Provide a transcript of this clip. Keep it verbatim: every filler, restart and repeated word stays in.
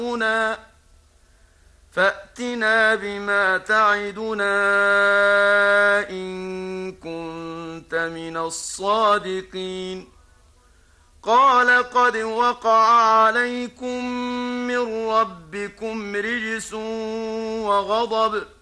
فأتنا بما تعدنا إن كنت من الصادقين. قال قد وقع عليكم من ربكم رجس وغضب